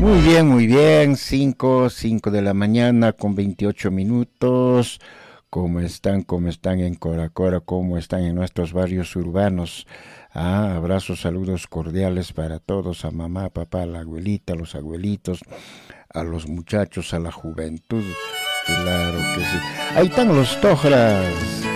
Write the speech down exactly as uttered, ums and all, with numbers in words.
Muy bien, muy bien. Cinco, cinco de la mañana con veintiocho minutos. ¿Cómo están? ¿Cómo están en Coracora? ¿Cómo están en nuestros barrios urbanos? Ah, abrazos, saludos cordiales para todos, a mamá, a papá, a la abuelita, a los abuelitos, a los muchachos, a la juventud. Claro que sí. Ahí están los tojras.